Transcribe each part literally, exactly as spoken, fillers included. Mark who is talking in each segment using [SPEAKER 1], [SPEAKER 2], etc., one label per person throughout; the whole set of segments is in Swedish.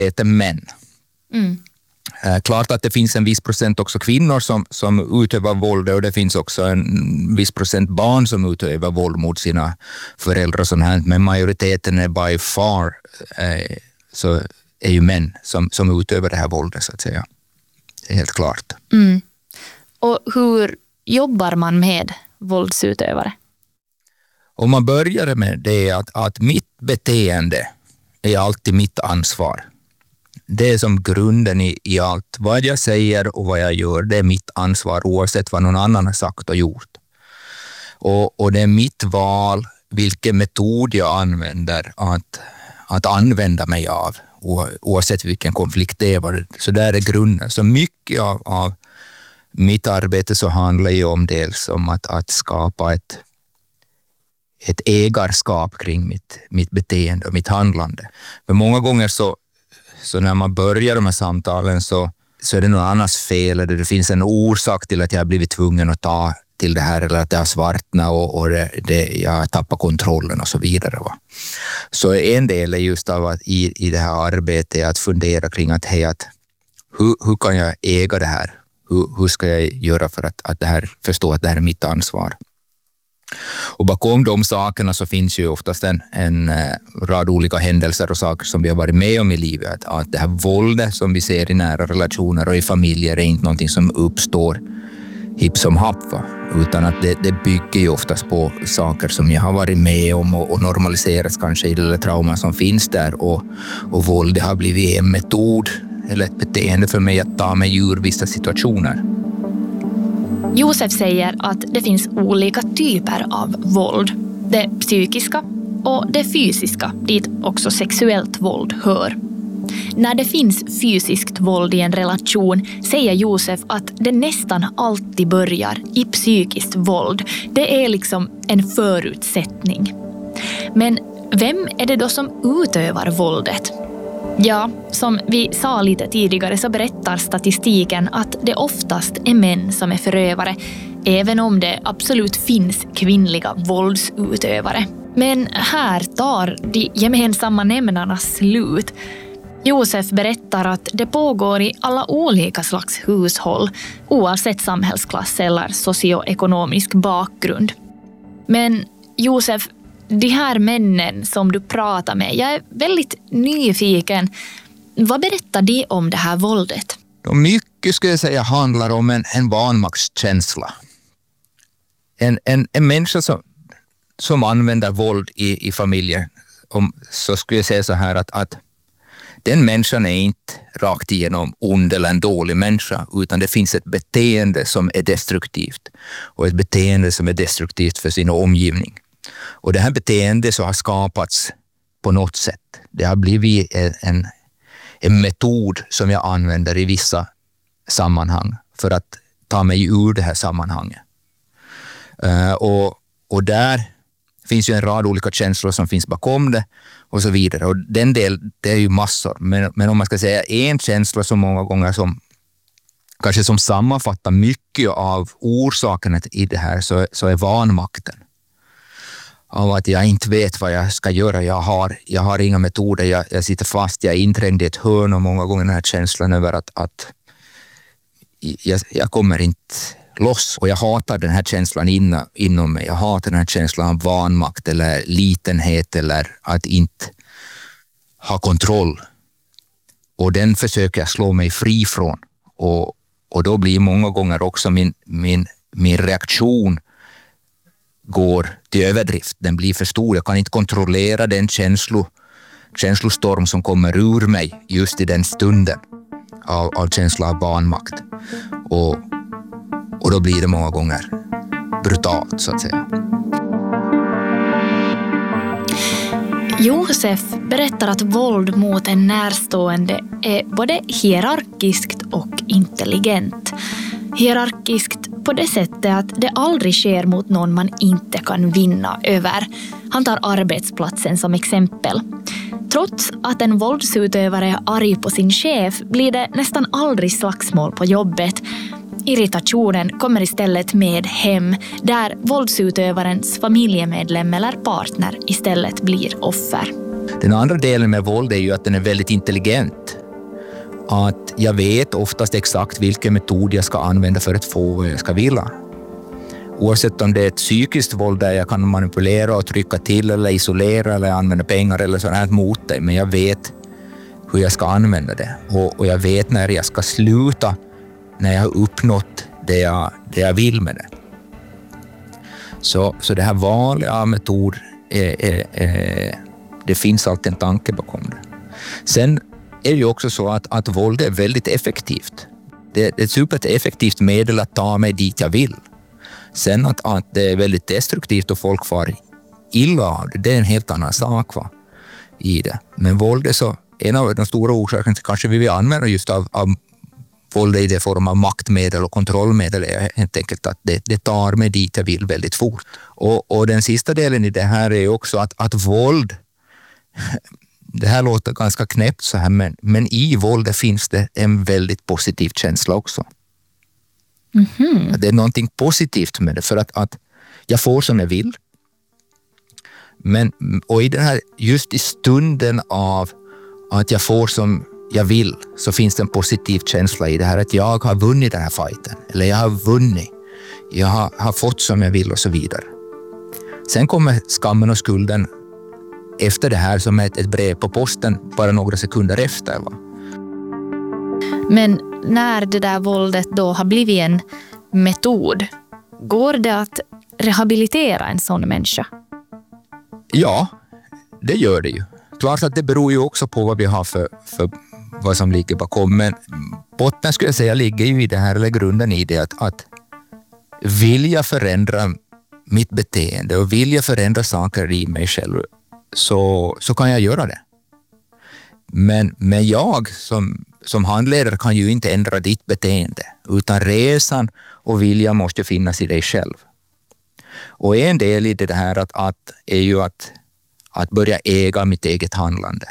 [SPEAKER 1] heter män.
[SPEAKER 2] Mm.
[SPEAKER 1] Eh, klart att det finns en viss procent också kvinnor som, som utövar våld, och det finns också en viss procent barn som utövar våld mot sina föräldrar och sånt här. Men majoriteten är by far eh, så är ju män som, som utövar det här våldet, så att säga. Det är helt klart.
[SPEAKER 2] Mm. Och hur jobbar man med våldsutövare?
[SPEAKER 1] Om man börjar med det att, att mitt beteende är alltid mitt ansvar. Det är som grunden i, i allt. Vad jag säger och vad jag gör, det är mitt ansvar oavsett vad någon annan har sagt och gjort. Och, och det är mitt val vilken metod jag använder att, att använda mig av, oavsett vilken konflikt det är. Så där är grunden. Så mycket av, av mitt arbete så handlar ju om dels om att, att skapa ett, ett ägarskap kring mitt, mitt beteende och mitt handlande. För många gånger så, så när man börjar de här samtalen så, så är det någon annans fel, eller det finns en orsak till att jag har blivit tvungen att ta till det här, eller att det har svartnat och, och det, det, jag tappar kontrollen och så vidare. Va? Så en del är just av att i, i det här arbetet att fundera kring att, hej, att hur, hur kan jag äga det här? Hur, hur ska jag göra för att, att det här, förstå att det här är mitt ansvar? Och bakom de sakerna så finns ju oftast en, en rad olika händelser och saker som vi har varit med om i livet. Att, att det här våldet som vi ser i nära relationer och i familjer är inte någonting som uppstår hipp som happ, va? Utan att det, det bygger ju oftast på saker som jag har varit med om och, och normaliserats kanske i det trauma som finns där, och, och våld har blivit en metod eller ett beteende för mig att ta mig ur vissa situationer.
[SPEAKER 2] Josef säger att det finns olika typer av våld. Det psykiska och det fysiska, dit också sexuellt våld hör. När det finns fysiskt våld i en relation säger Josef att det nästan alltid börjar i psykiskt våld. Det är liksom en förutsättning. Men vem är det då som utövar våldet? Ja, som vi sa lite tidigare så berättar statistiken att det oftast är män som är förövare, även om det absolut finns kvinnliga våldsutövare. Men här tar de gemensamma nämnarna slut. Josef berättar att det pågår i alla olika slags hushåll, oavsett samhällsklass eller socioekonomisk bakgrund. Men Josef, de här männen som du pratar med, jag är väldigt nyfiken. Vad berättar de om det här våldet?
[SPEAKER 1] De mycket skulle jag säga handlar om en, en vanmaktskänsla. En, en, en människa som, som använder våld i, i familjer, om, så skulle jag säga så här att, att den människan är inte rakt igenom ond eller en dålig människa, utan det finns ett beteende som är destruktivt och ett beteende som är destruktivt för sin omgivning. Och det här beteendet så har skapats på något sätt. Det har blivit en, en metod som jag använder i vissa sammanhang för att ta mig ur det här sammanhanget. Uh, och, och där finns ju en rad olika känslor som finns bakom det och så vidare. Och den del, det är ju massor. Men, men om man ska säga en känsla som många gånger som kanske som sammanfattar mycket av orsakerna i det här, så, så är vanmakten. Av att jag inte vet vad jag ska göra. Jag har, jag har inga metoder. Jag, jag sitter fast. Jag är inträngd i ett hörn, och många gånger den här känslan över att, att jag, jag kommer inte loss. Och jag hatar den här känslan in, inom mig. Jag hatar den här känslan av vanmakt eller litenhet eller att inte ha kontroll. Och den försöker jag slå mig fri från. Och, och då blir många gånger också min, min, min reaktion går till överdrift. Den blir för stor. Jag kan inte kontrollera den känslo, känslostorm som kommer ur mig just i den stunden av, av känsla av vanmakt. Och, och då blir det många gånger brutalt, så att säga.
[SPEAKER 2] Josef berättar att våld mot en närstående är både hierarkiskt och intelligent. Hierarkiskt på det sättet att det aldrig sker mot någon man inte kan vinna över. Han tar arbetsplatsen som exempel. Trots att en våldsutövare är arg på sin chef blir det nästan aldrig slagsmål på jobbet. Irritationen kommer istället med hem, där våldsutövarens familjemedlem eller partner istället blir offer.
[SPEAKER 1] Den andra delen med våld är ju att den är väldigt intelligent. Att jag vet oftast exakt vilken metod jag ska använda för att få vad jag ska vilja. Oavsett om det är ett psykiskt våld där jag kan manipulera och trycka till eller isolera eller använda pengar eller sånt här mot dig. Men jag vet hur jag ska använda det. Och, och jag vet när jag ska sluta när jag har uppnått det jag, det jag vill med det. Så, så det här valet av metod, är, är, är, det finns alltid en tanke bakom det. Sen är det ju också så att, att våld är väldigt effektivt. Det är ett supereffektivt medel att ta mig dit jag vill. Sen att, att det är väldigt destruktivt och folk far illa av det, det är en helt annan sak va, i det. Men våld är så, en av de stora orsakerna till kanske vi vill använda just av, av våld i det form av maktmedel och kontrollmedel är helt enkelt att det, det tar mig dit jag vill väldigt fort. Och, och den sista delen i det här är också att, att våld, det här låter ganska knäppt så här, men, men i våldet finns det en väldigt positiv känsla också. Mm-hmm. Det är någonting positivt med det för att, att jag får som jag vill. Men, och i den här, just i stunden av att jag får som jag vill så finns det en positiv känsla i det här att jag har vunnit den här fighten. Eller jag har vunnit. Jag har, har fått som jag vill och så vidare. Sen kommer skammen och skulden efter det här som ett, ett brev på posten bara några sekunder efter. Va?
[SPEAKER 2] Men när det där våldet då har blivit en metod, går det att rehabilitera en sån människa?
[SPEAKER 1] Ja, det gör det ju. Klart att det beror ju också på vad vi har för, för vad som ligger bakom. Men botten skulle jag säga ligger ju i det här, eller grunden i det att, att vilja förändra mitt beteende och vilja förändra saker i mig själv så, så kan jag göra det. Men, men jag som, som handledare kan ju inte ändra ditt beteende utan resan och vilja måste finnas i dig själv. Och en del i det här att, att, är ju att, att börja äga mitt eget handlande.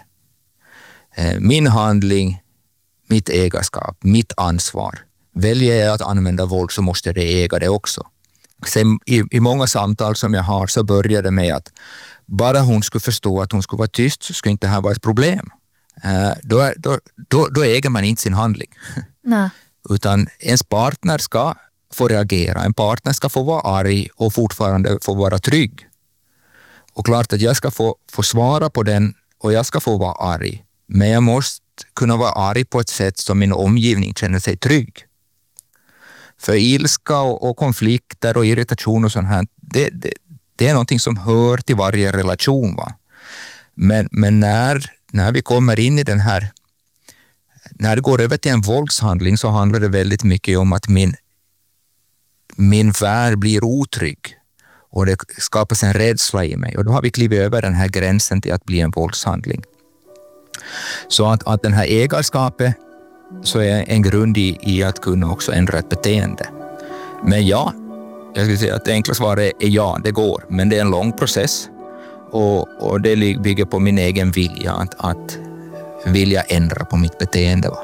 [SPEAKER 1] Min handling, mitt ägarskap, mitt ansvar. Väljer jag att använda våld så måste jag äga det också. Sen, i, i många samtal som jag har så börjar det med att bara hon skulle förstå att hon skulle vara tyst så skulle inte det här vara ett problem. Uh, då, då, då, då äger man inte sin handling. Nej. Utan ens partner ska få reagera. En partner ska få vara arg och fortfarande få vara trygg. Och klart att jag ska få, få svara på den och jag ska få vara arg. Men jag måste kunna vara arg på ett sätt som min omgivning känner sig trygg. För ilska och, och konflikter och irritation och sånt här, det, det, det är någonting som hör till varje relation. Va? Men, men när, när vi kommer in i den här, när det går över till en våldshandling så handlar det väldigt mycket om att min, min värld blir otrygg. Och det skapas en rädsla i mig. Och då har vi klivit över den här gränsen till att bli en våldshandling. Så att, att den här ägarskapet så är en grund i, i att kunna också ändra ett beteende. Men ja, jag skulle säga att det enkla svaret är ja, det går. Men det är en lång process. Och, och det bygger på min egen vilja att, att vilja ändra på mitt beteende. Va?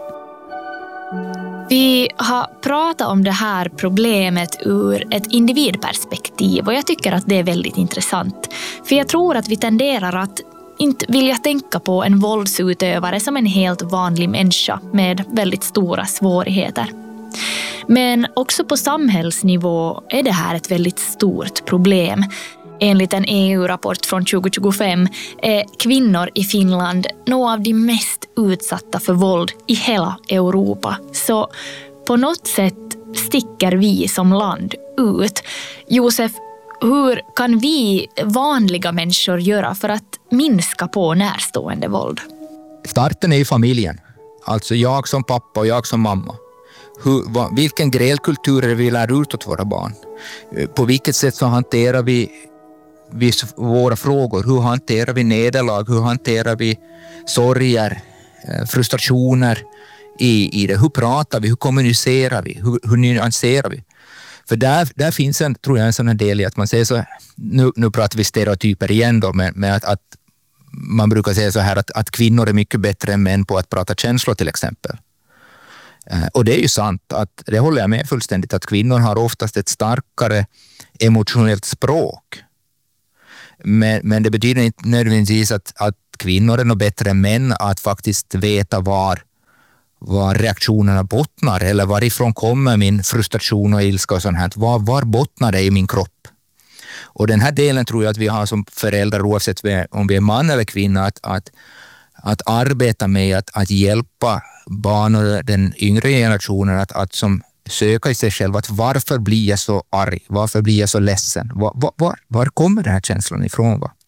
[SPEAKER 2] Vi har pratat om det här problemet ur ett individperspektiv och jag tycker att det är väldigt intressant. För jag tror att vi tenderar att inte vilja tänka på en våldsutövare som en helt vanlig människa med väldigt stora svårigheter. Men också på samhällsnivå är det här ett väldigt stort problem. Enligt en E U-rapport från tjugo tjugofem är kvinnor i Finland några av de mest utsatta för våld i hela Europa. Så på något sätt sticker vi som land ut. Josef, hur kan vi vanliga människor göra för att minska på närstående våld?
[SPEAKER 1] Starten är i familjen. Alltså jag som pappa och jag som mamma. Hur, vad, vilken grälkultur är vi lär ut åt våra barn? På vilket sätt så hanterar vi, vi våra frågor? Hur hanterar vi nederlag? Hur hanterar vi sorger, frustrationer i, i det? Hur pratar vi? Hur kommunicerar vi? Hur, hur nyanserar vi? För där, där finns en, tror jag, en sån här del i att man säger så, nu, nu pratar vi stereotyper igen då, med, med att, att man brukar säga så här att, att kvinnor är mycket bättre än män på att prata känslor till exempel. Eh, och det är ju sant, att det håller jag med fullständigt, att kvinnor har oftast ett starkare emotionellt språk. Men, men det betyder inte nödvändigtvis att, att kvinnor är nog bättre än män att faktiskt veta var, var reaktionerna bottnar eller varifrån kommer min frustration och ilska och sånt här. Var, var bottnar det i min kropp? Och den här delen tror jag att vi har som föräldrar, oavsett om vi är man eller kvinna, att, att, att arbeta med att, att hjälpa barn och den yngre generationen att, att som söka i sig själv att varför blir jag så arg? Varför blir jag så ledsen? Var, var, var, var kommer den här känslan ifrån? Va?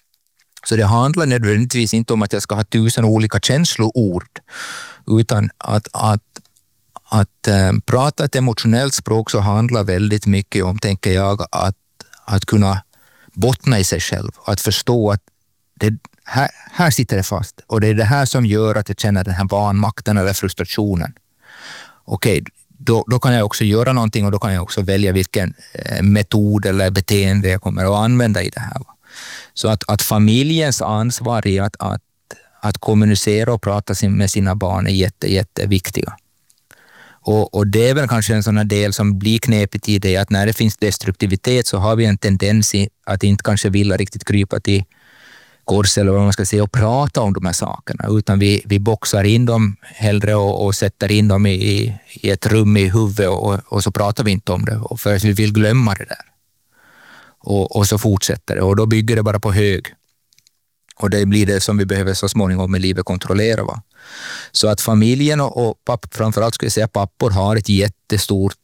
[SPEAKER 1] Så det handlar nödvändigtvis inte om att jag ska ha tusen olika känsloord, utan att, att, att äh, prata ett emotionellt språk så handlar väldigt mycket om, tänker jag, att, att kunna bottna i sig själv. Att förstå att det, här, här sitter det fast och det är det här som gör att jag känner den här vanmakten eller frustrationen. Okej, okay, Då, då kan jag också göra någonting och då kan jag också välja vilken eh, metod eller beteende jag kommer att använda i det här. Så att, att familjens ansvar är att, att, att kommunicera och prata sin, med sina barn är jätte, jätteviktiga. Och, och det är väl kanske en sån här del som blir knepigt i det, att när det finns destruktivitet så har vi en tendens att inte kanske vilja riktigt krypa till kors eller vad man ska säga och prata om de här sakerna, utan vi, vi boxar in dem hellre och, och sätter in dem i, i ett rum i huvudet och, och så pratar vi inte om det och för att vi vill glömma det där. Och, och så fortsätter det och då bygger det bara på hög. Och det blir det som vi behöver så småningom med livet kontrollera. Va? Så att familjen och, och papp, framförallt skulle jag säga pappor har ett jättestort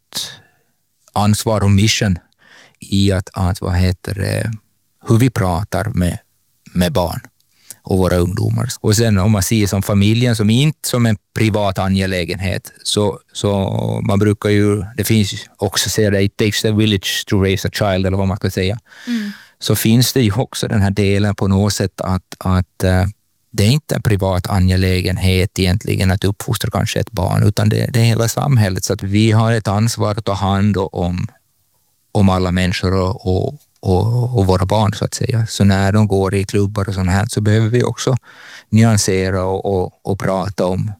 [SPEAKER 1] ansvar och mission i att, att vad heter det, hur vi pratar med med barn och våra ungdomar. Och sen om man ser som familjen som inte som en privat angelägenhet, så, så man brukar ju, det finns också säga det, it takes a village to raise a child eller vad man ska säga. Mm. Så finns det ju också den här delen på något sätt att, att uh, det är inte en privat angelägenhet egentligen att uppfostra kanske ett barn, utan det, det är hela samhället, så att vi har ett ansvar att ta hand om, om alla människor och, och Och, och våra barn så att säga. Så när de går i klubbar och sånt här så behöver vi också nyansera och, och, och prata om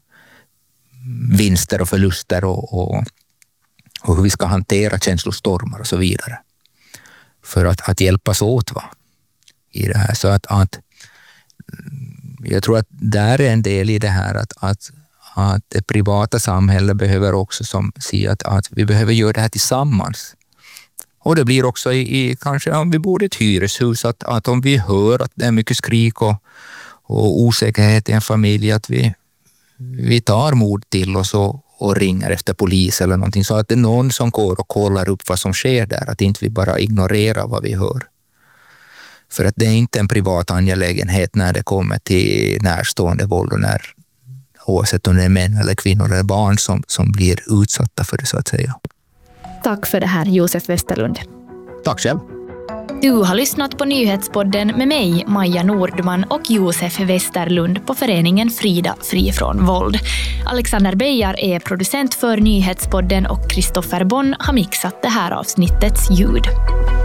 [SPEAKER 1] vinster och förluster och, och, och hur vi ska hantera känslostormar och så vidare. För att, att hjälpas åt va, i det här. Så att, att jag tror att där är en del i det här att, att, att det privata samhället behöver också som säger att, att vi behöver göra det här tillsammans. Och det blir också i, i kanske om vi bor i ett hyreshus att, att om vi hör att det är mycket skrik och, och osäkerhet i en familj, att vi, vi tar mod till oss och, och ringer efter polis eller någonting, så att det är någon som går och kollar upp vad som sker där, att inte vi bara ignorerar vad vi hör. För att det är inte en privat angelägenhet när det kommer till närstående våld och när, oavsett om det är män eller kvinnor eller barn som, som blir utsatta för det så att säga.
[SPEAKER 2] Tack för det här, Josef Westerlund.
[SPEAKER 1] Tack själv.
[SPEAKER 2] Du har lyssnat på Nyhetspodden med mig, Maja Nordman, och Josef Westerlund på föreningen Frida fri från våld. Alexander Bejar är producent för Nyhetspodden och Kristoffer Bonn har mixat det här avsnittets ljud.